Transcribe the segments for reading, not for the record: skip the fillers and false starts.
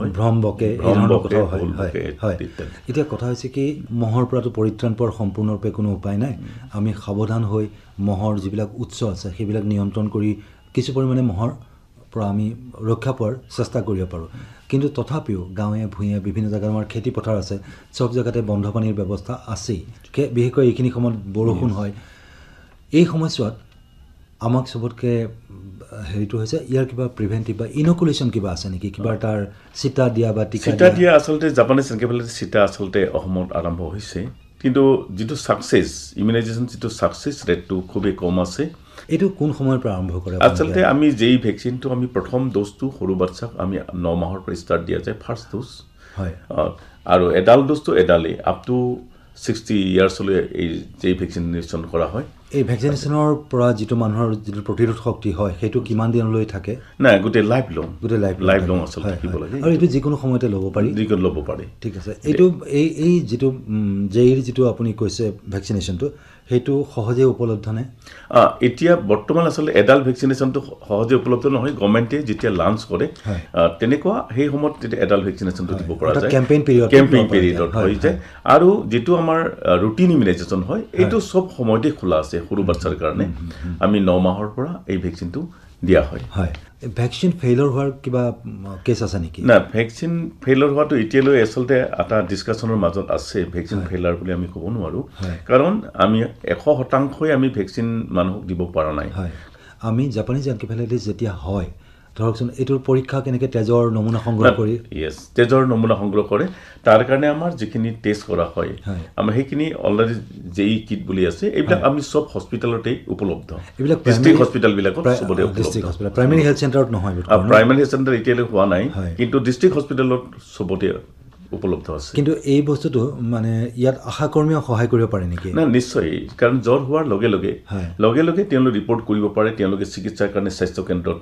হয় ভ্ৰম বকে এই ধৰণৰ কথা হয় এতিয়া কথা হৈছে কি মহৰ পৰাটো পৰিত্ৰাণ পোৱাৰ সম্পূৰ্ণৰূপে কোনো উপায় নাই আমি সাৱধান হৈ মহৰ যিবিলাক উৎস আছে সেইবিলাক নিয়ন্ত্ৰণ কৰি কিছু পৰিমাণে মহৰ পৰা আমি ৰক্ষা পোৱাৰ চেষ্টা কৰিব পাৰোঁ কিন্তু তথাপিও গাঁৱে ভূঞে বিভিন্ন জেগাত আমাৰ খেতি পথাৰ আছে চব জেগাতে বন্ধ পানীৰ ব্যৱস্থা আছেই বিশেষকৈ এইখিনি সময়ত বৰষুণ হয় এই সময়ছোৱাত আমাক চবতকৈ হেৰিটো হৈছে ইয়াৰ কিবা প্ৰিভেণ্টিভ বা ইনকুলেশ্যন কিবা আছে নেকি কিবা তাৰ চিটা দিয়া বা চিটা দিয়া আচলতে জাপানীজ এনকেফেলাইটিছ চিটা আচলতে অসমত আৰম্ভ হৈছে কিন্তু যিটো ছাকচেছ ইমিউনাইজেশ্যন যিটো ছাকচেছ ৰেটটো খুবেই কম আছে এইটো কোন সময়ৰ পৰা আৰম্ভ কৰে আচলতে আমি যেই ভেকচিনটো আমি প্ৰথম ড'জটো সৰু বাচ্চাক আমি 9 মাহৰ পৰা ষ্টাৰ্ট দিয়া যায় ফাৰ্ষ্ট ড'জ হয় আৰু এডাল্ট ড'জটো এডালেই আপ টু 60 ইয়াৰ্ছলৈ এই যেই ভেকচিনেশ্যন কৰা হয় এই ভেকচিনেশ্যনৰ পৰা যিটো মানুহৰ যিটো প্ৰতিৰোধ শক্তি হয় সেইটো কিমান দিনলৈ থাকে নাই গোটেই লাইফ লং আচলতে থাকিব লাগে আৰু এইটো যিকোনো সময়তে ল'ব পাৰি ঠিক আছে এইটো এই যিটো জেইৰ যিটো আপুনি কৈছে ভেকচিনেশ্যনটো সেইটো সহজে উপলব্ধ নে এতিয়া বৰ্তমান আচলতে এডাল্ট ভেকচিনেশ্যনটো সহজে উপলব্ধ নহয় গভৰ্ণমেণ্টে যেতিয়া লাঞ্চ কৰে তেনেকুৱা সেই সময়ত যেতিয়া এডাল্ট ভেকচিনেশ্যনটো দিব পৰা যায় কেম্পেইন পিৰিয়ডত হৈ যায় আৰু যিটো আমাৰ ৰুটিন ইমিউনাইজেশ্যন হয় এইটো চব সময়তে খোলা আছে সৰু বাচ্চাৰ কাৰণে আমি 9 মাহৰ পৰা এই ভেকচিনটো দিয়া হয় ভেকচিন ফেইলৰ হোৱাৰ কিবা কেছ আছে নেকি না ভেকচিন ফেইলৰ হোৱাটো এতিয়ালৈ আচলতে এটা ডিছকাশ্যনৰ মাজত আছে ভেকচিন ফেইলাৰ বুলি আমি ক'ব নোৱাৰোঁ কাৰণ আমি 100% আমি ভেকচিন মানুহক দিব পৰা নাই আমি জাপানীজ এনকেফেলাইটিছ যেতিয়া হয় ধৰকচোন এইটোৰ পৰীক্ষা কেনেকৈ তেজৰ নমুনা সংগ্ৰহ কৰি তেজৰ নমুনা সংগ্ৰহ কৰে তাৰ কাৰণে আমাৰ যিখিনি টেষ্ট কৰা হয় আমাৰ সেইখিনি অলৰেডি যেই কিট বুলি আছে এইবিলাক আমি চব হস্পিটেলতে উপলব্ধ এইবিলাক ডিষ্ট্ৰিক্ট হস্পিটেলবিলাকত চবতে উপলব্ধ প্ৰাইমেৰী হেল্থ চেণ্টাৰত নহয় প্ৰাইমেৰী হেল্থ চেণ্টাৰ এতিয়ালৈ হোৱা নাই কিন্তু ডিষ্ট্ৰিক্ট হস্পিটেলত চবতে উপলব্ধ আছে কিন্তু এই বস্তুটো মানে ইয়াত আশাকৰ্মীয়ে সহায় কৰিব পাৰে নেকি না নিশ্চয় কাৰণ জ্বৰ হোৱাৰ লগে লগে তেওঁলোকে ৰিপৰ্ট কৰিব পাৰে তেওঁলোকে চিকিৎসাৰ কাৰণে স্বাস্থ্য কেন্দ্ৰত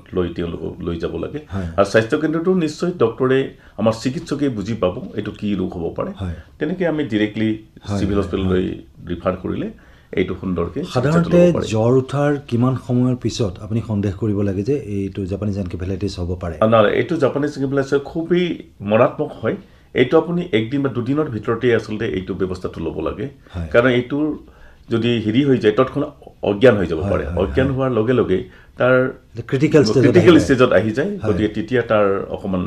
লৈ যাব লাগে আৰু স্বাস্থ্য কেন্দ্ৰটো নিশ্চয় ডক্টৰে আমাৰ চিকিৎসকে বুজি পাব এইটো কি ৰোগ হ'ব পাৰে তেনেকৈ আমি ডিৰেক্টলি চিভিল হস্পিটেললৈ ৰিফাৰ কৰিলে এইটো সুন্দৰকৈ সাধাৰণতে জ্বৰ উঠাৰ কিমান সময়ৰ পিছত আপুনি সন্দেহ কৰিব লাগে যে এইটো জাপানীজ এনকেফেলাইটিছ হ'ব পাৰে এইটো জাপানীজ এনকেফেলাইটিছ খুবেই মাৰাত্মক হয় এইটো আপুনি একদিন বা দুদিনৰ ভিতৰতে আচলতে এইটো ব্যৱস্থাটো ল'ব লাগে কাৰণ এইটোৰ যদি হেৰি হৈ যায় তৎক্ষণাৎ অজ্ঞান হৈ যাব পাৰে অজ্ঞান হোৱাৰ লগে লগে তাৰ ক্ৰিটিকেল ষ্টেজত আহি যায় গতিকে তেতিয়া তাৰ অকণমান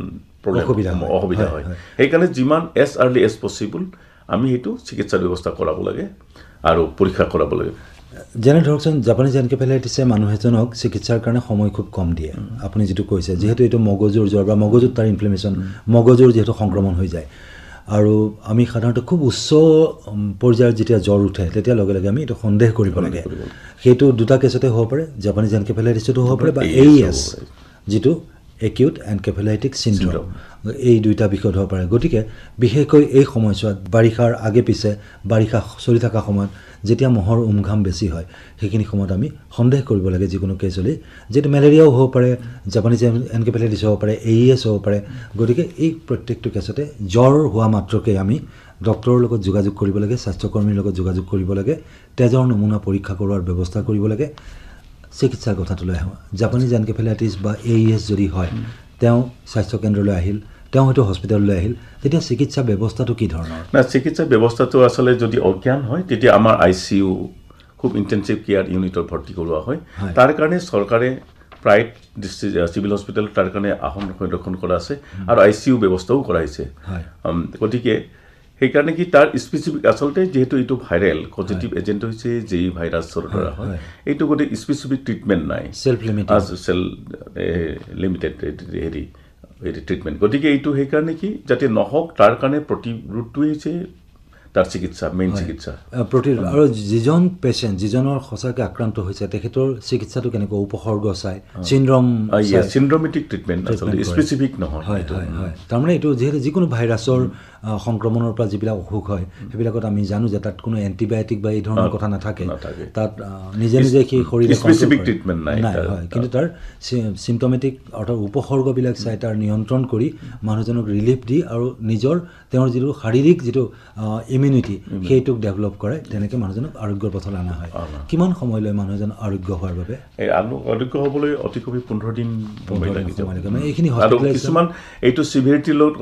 অসুবিধা হয় সেইকাৰণে যিমান এজ আৰ্লি এজ পচিবল আমি সেইটো চিকিৎসা ব্যৱস্থা কৰাব লাগে আৰু পৰীক্ষা কৰাব লাগে যেনে ধৰকচোন জাপানীজ এনকেফেলাইটিছে মানুহ এজনক চিকিৎসাৰ কাৰণে সময় খুব কম দিয়ে আপুনি যিটো কৈছে যিহেতু এইটো মগজুৰ জ্বৰ বা মগজুত তাৰ ইনফ্লেমেশ্যন মগজুৰ যিহেতু সংক্ৰমণ হৈ যায় আৰু আমি সাধাৰণতে খুব উচ্চ পৰ্যায়ত যেতিয়া জ্বৰ উঠে তেতিয়া লগে লগে আমি এইটো সন্দেহ কৰিব লাগে সেইটো দুটা কেছতে হ'ব পাৰে জাপানীজ এনকেফেলাইটিছতো হ'ব পাৰে বা AES যিটো একিউট এনকেফেলাইটিক চিণ্ড্ৰম এই দুইটা বিষয় হ'ব পাৰে গতিকে বিশেষকৈ এই সময়ছোৱাত বাৰিষাৰ আগে পিছে বাৰিষা চলি থকা সময়ত যেতিয়া মহৰ উমঘাম বেছি হয় সেইখিনি সময়ত আমি সন্দেহ কৰিব লাগে যিকোনো কেছ হ'লে যিটো মেলেৰিয়াও হ'ব পাৰে জাপানীজ এনকেফেলাইটিছ হ'ব পাৰে AES হ'ব পাৰে গতিকে এই প্ৰত্যেকটো কেছতে জ্বৰ হোৱা মাত্ৰকে আমি ডক্টৰৰ লগত যোগাযোগ কৰিব লাগে স্বাস্থ্যকৰ্মীৰ লগত যোগাযোগ কৰিব লাগে তেজৰ নমুনা পৰীক্ষা কৰোৱাৰ ব্যৱস্থা কৰিব লাগে চিকিৎসাৰ কথাটোলৈ আহোঁ জাপানীজ এনকেফেলাইটিছ বা AES যদি হয় তেওঁ স্বাস্থ্যকেন্দ্ৰলৈ আহিল তেওঁ হয়তো হস্পিটেললৈ আহিল তেতিয়া চিকিৎসা ব্যৱস্থাটো কি ধৰণৰ না চিকিৎসা ব্যৱস্থাটো আচলতে যদি অজ্ঞান হয় তেতিয়া আমাৰ ICU খুব ইণ্টেনচিভ কেয়াৰ ইউনিটত ভৰ্তি কৰোৱা হয় তাৰ কাৰণে চৰকাৰে প্ৰাইভেট চিভিল হস্পিটেল তাৰ কাৰণে আসন সংৰক্ষণ কৰা আছে আৰু ICU ব্যৱস্থাও কৰা হৈছে গতিকে সেইকাৰণে কি তাৰ স্পেচিফিক আচলতে যেহেতু এইটো ভাইৰেল পজিটিভ এজেণ্ট হৈছে যেই ভাইৰাছৰ দ্বাৰা হয় এইটো গোটেই স্পেচিফিক ট্ৰিটমেণ্ট নাই চেল্ফ লিমিটেড হেৰি ট্ৰিটমেণ্ট গতিকে এইটো সেইকাৰণে কি যাতে নহওক তাৰ কাৰণে প্ৰতিৰোধটোৱেই হৈছে তাৰ চিকিৎসা মেইন চিকিৎসা প্ৰতিৰোধ আৰু যিজন পেচেণ্ট যিজনৰ সঁচাকৈ আক্ৰান্ত হৈছে তেখেতৰ চিকিৎসাটো কেনেকুৱা উপসৰ্গ চাই চিণ্ড্ৰমেটিক ট্ৰিটমেণ্ট আচলতে স্পেচিফিক নহয় তাৰমানে এইটো যিহেতু যিকোনো ভাইৰাছৰ সংক্ৰমণৰ পৰা যিবিলাক অসুখ হয় সেইবিলাকত আমি জানো যে তাত কোনো এণ্টিবায়'টিক বা এই ধৰণৰ কথা নাথাকে তাত নিজে নিজে সেই শৰীৰে স্পেচিফিক ট্ৰিটমেণ্ট নাই হয় কিন্তু তাৰ চিম্পটমেটিক অৰ্থাৎ উপসৰ্গবিলাক চাই তাৰ নিয়ন্ত্ৰণ কৰি মানুহজনক ৰিলিফ দি আৰু তেওঁৰ যিটো শাৰীৰিক যিটো ইমিউনিটি সেইটোক ডেভেলপ কৰে তেনেকৈ মানুহজনক আৰোগ্যৰ পথলৈ অনা হয় কিমান সময় লয় মানুহ এজন আৰোগ্য হোৱাৰ বাবে আৰোগ্য হ'বলৈ অতি কমেও 15 দিন এইখিনি কিছুমান এইটো চিভিৰিটিৰ লগত